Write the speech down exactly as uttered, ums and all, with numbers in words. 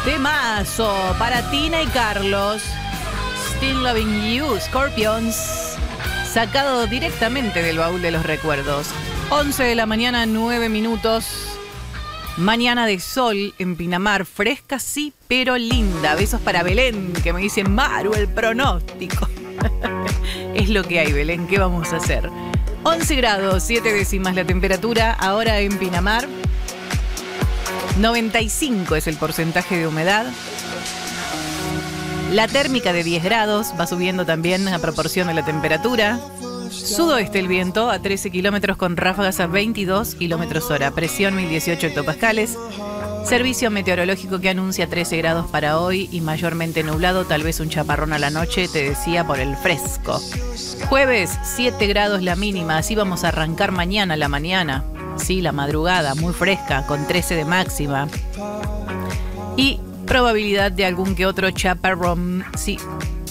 Temazo para Tina y Carlos. Still Loving You, Scorpions. Sacado directamente del baúl de los recuerdos. once de la mañana, nueve minutos. Mañana de sol en Pinamar. Fresca sí, pero linda. Besos para Belén, que me dice Maru, el pronóstico. Es lo que hay, Belén. ¿Qué vamos a hacer? once grados, siete décimas la temperatura. Ahora en Pinamar. noventa y cinco es el porcentaje de humedad. La térmica de diez grados, va subiendo también a proporción de la temperatura. Sudoeste el viento a trece kilómetros con ráfagas a veintidós kilómetros hora. Presión mil dieciocho hectopascales. Servicio meteorológico que anuncia trece grados para hoy y mayormente nublado, tal vez un chaparrón a la noche, te decía, por el fresco. Jueves, siete grados la mínima, así vamos a arrancar mañana la mañana. Sí, la madrugada, muy fresca, con trece de máxima. Y probabilidad de algún que otro chaparrón, sí,